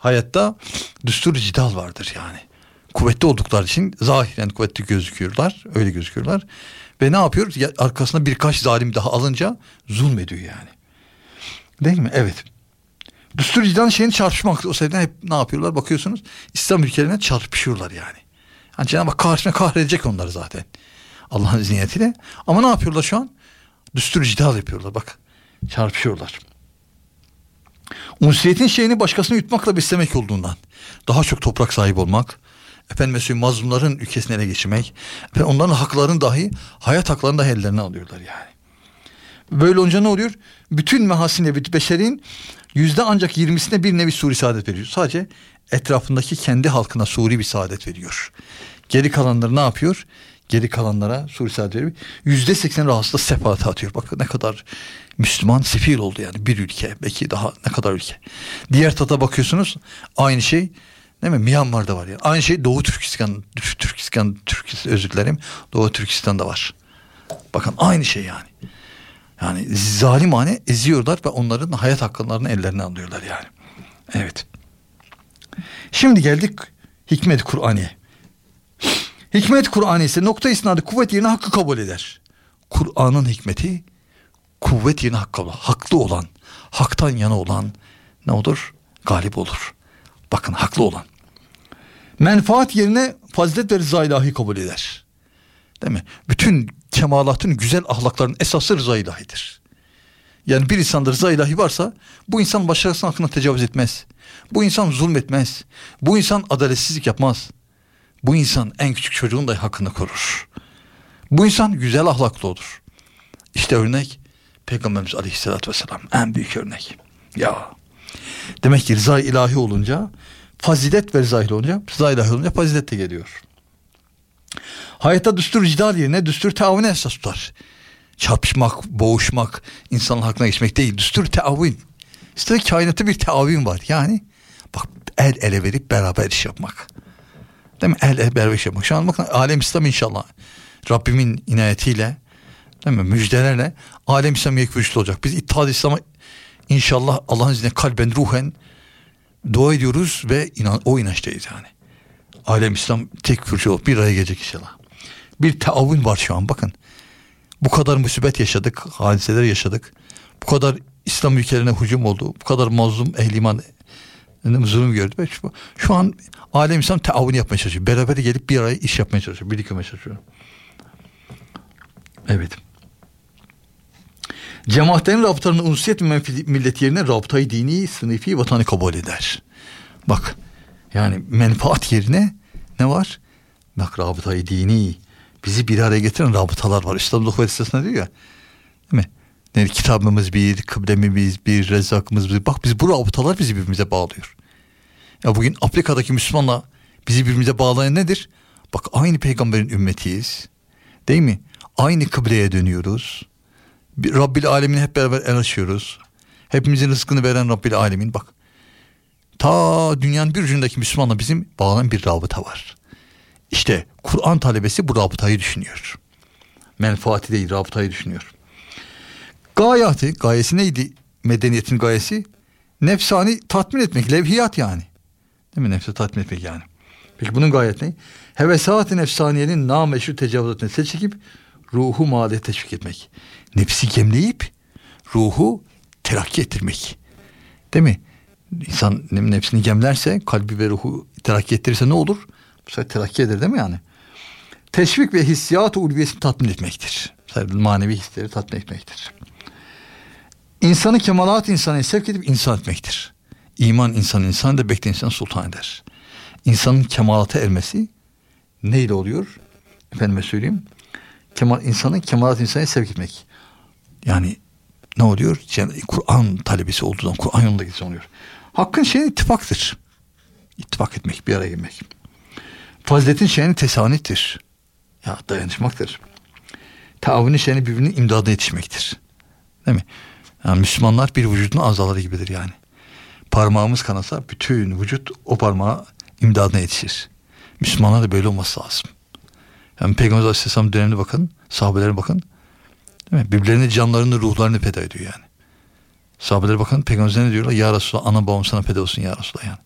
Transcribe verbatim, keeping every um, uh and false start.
hayatta düstur cidal vardır yani. Kuvvetli oldukları için zahiren kuvvetli gözüküyorlar. Öyle gözüküyorlar. Ve ne yapıyor? Ya, arkasına birkaç zalim daha alınca zulmediyor yani. Değil mi? Evet. Düstur cidalın şeyini çarpışmak. O sebepten hep ne yapıyorlar? Bakıyorsunuz İslam ülkelerine çarpışıyorlar yani. Yani Cenab-ı Hak karşısına kahredecek onları zaten. Allah'ın izniyetiyle. Ama ne yapıyorlar şu an? Düstur cidal yapıyorlar. Bak. Çarpışıyorlar. Unsiyetin şeyini başkasını yutmakla beslemek olduğundan. Daha çok toprak sahibi olmak. Efendim mesela mazlumların ülkesini ele geçirmek. Ve onların haklarını dahi, hayat haklarını dahi ellerine alıyorlar yani. Böyle olunca ne oluyor? Bütün mehasine, bütün beşerin yüzde ancak yirmisine bir nevi suri saadet veriyor. Sadece etrafındaki kendi halkına suri bir saadet veriyor. Geri kalanları ne yapıyor? Geri kalanlara suri saadet veriyor. Yüzde seksen rahatsızda sefalet atıyor. Bakın ne kadar Müslüman sefil oldu yani bir ülke. Belki daha ne kadar ülke. Diğer tarafa bakıyorsunuz aynı şey. Değil mi? Myanmar'da var yani. Aynı şey Doğu Türkistan, Türkistan, Türkistan özür dilerim. Doğu Türkistan'da var. Bakın aynı şey yani. Yani zalimane eziyorlar ve onların hayat haklarını ellerine alıyorlar yani. Evet. Şimdi geldik hikmet Kur'an'ya. Hikmet Kur'an ise nokta isnadı kuvvet yerine hakkı kabul eder. Kur'an'ın hikmeti kuvvet yerine hakkı, haklı olan, haktan yana olan ne olur? Galip olur. Bakın haklı olan. Menfaat yerine fazilet ve rıza ilahi kabul eder. Değil mi? Bütün kemalatın, güzel ahlakların esası rıza ilahidir. Yani bir insanda rıza ilahi varsa bu insan başkasının hakkına tecavüz etmez. Bu insan zulmetmez. Bu insan adaletsizlik yapmaz. Bu insan en küçük çocuğun da hakkını korur. Bu insan güzel ahlaklı olur. İşte örnek Peygamberimiz Aleyhisselatü Vesselam. En büyük örnek. Ya. Demek ki rıza ilahi olunca fazilet ve rıza ilahi olunca rıza ilahi olunca fazilet de geliyor. Hayatta düstur cidal yerine düstur teavüne esas tutar. Çarpışmak, boğuşmak, insanın hakkına geçmek değil. Düstur teavün. İşte kainatta bir teavün var. Yani bak el ele verip beraber iş yapmak. Değil mi? El ele beraber iş yapmak. Şu an bakın alem İslam inşallah Rabbimin inayetiyle, değil mi? Müjdelerle alem İslam yekvürüşlü olacak. Biz İttihad-ı İslam'a inşallah Allah'ın izniyle kalben ruhen dua ediyoruz ve inan, o inançtayız yani. Alem İslam tek kürsü olup bir araya gelecek inşallah. Bir teavün var şu an bakın. Bu kadar musibet yaşadık, hadiseler yaşadık. Bu kadar İslam ülkelerine hücum oldu. Bu kadar mazlum ehli iman zulüm gördü. Şu, şu an alem İslam teavün yapmaya çalışıyor. Beraber gelip bir araya iş yapmaya çalışıyor. Birlik yapmaya çalışıyor. Evet. Cemaatlerin rabıtalarını unsiyet ve millet yerine rabıtayı dini, sınıfi, vatanı kabul eder. Bak yani menfaat yerine ne var? Bak rabıtayı dini, bizi bir araya getiren rabıtalar var. İslam Doktor Listesi'nde diyor ya. Değil mi? Yani kitabımız bir, kıblemiz bir, rezzakımız bir. Bak biz bu rabıtalar bizi birbirimize bağlıyor. Ya bugün Afrika'daki Müslümanla bizi birbirimize bağlayan nedir? Bak aynı peygamberin ümmetiyiz. Değil mi? Aynı kıbleye dönüyoruz. Rabbil Alemin'e hep beraber el açıyoruz. Hepimizin rızkını veren Rabbil Alemin bak. Ta dünyanın bir ucundaki Müslümanla bizim bağlanan bir rabıta var. İşte Kur'an talebesi bu rabıtayı düşünüyor. Menfaati değil, rabıtayı düşünüyor. Gayatı, gayesi neydi? Medeniyetin gayesi nefsani tatmin etmek, levhiyat yani. Değil mi? Nefsi tatmin etmek yani. Peki bunun gayet ne? Hevesat-ı nefsaniyenin nameşru tecavüzatını ses çekip ruhu mâle teşvik etmek. Nefsi gemleyip ruhu terakki ettirmek. Değil mi? İnsan nefsini gemlerse, kalbi ve ruhu terakki ettirirse ne olur? Bu sefer terakki eder değil mi yani? Teşvik ve hissiyat-ı ulviyesini tatmin etmektir. Manevi hisleri tatmin etmektir. İnsanı kemalat insana sevk edip insan etmektir. İman insan insan da bekle insan sultan eder. İnsanın kemalata ermesi neyle oluyor? Efendime söyleyeyim. Kemal, insanın kemalat insana sevk etmek. Yani ne oluyor? Yani Kur'an talebesi olduğu zaman Kur'an yolunda gitse oluyor. Hakkın şeyi ittifaktır. İttifak etmek, bir araya gelmek. Faziletin şeyini tesanittir. Ya dayanışmaktır. Taavünün şeyini birbirinin imdadına yetişmektir. Değil mi? Yani Müslümanlar bir vücudun azaları gibidir yani. Parmağımız kanasa bütün vücut o parmağa imdadına yetişir. Müslümanlar da böyle olması lazım. Yani Peygamber Aleyhisselam dönemine bakın, sahabelere bakın. Değil mi? Birbirlerine canlarını, ruhlarını feda ediyor yani. Sahabelere bakın, Peygamber ne diyorlar? Ya Resulallah, ana babam sana feda olsun ya Resulallah yani.